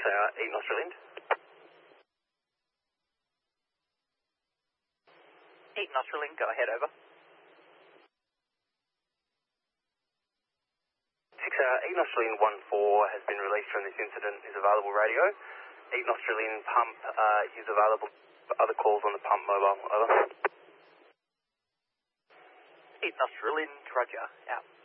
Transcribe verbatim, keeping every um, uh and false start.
hour, eight nostril in. eight nostril in, go ahead, over. six hour, eight nostril in, one four has been released from this incident, is available radio. eight nostril in, pump uh, is available for other calls on the pump mobile, over. eight nostril in, roger, out.